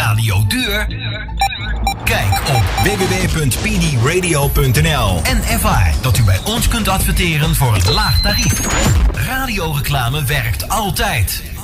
radio duur? Kijk op www.pdradio.nl en ervaar dat u bij ons kunt adverteren voor een laag tarief. Radioreclame werkt altijd.